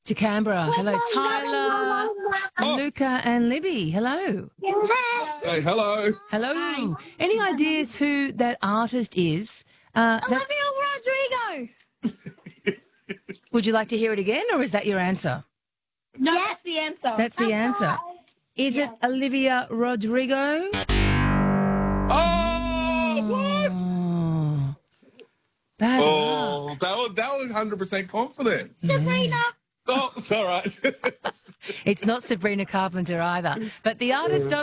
to Canberra. Hello, Tyler, Luca and Libby. Hello. Say hello. Hello. Hi. Any ideas who that artist is? Olivia Rodrigo. Would you like to hear it again, or is that your answer? No, that's the answer. That's the answer. Is it Olivia Rodrigo? Oh, what? Oh, bad luck. That was 100% confident. Sabrina. Oh, it's all right. It's not Sabrina Carpenter either. But the artist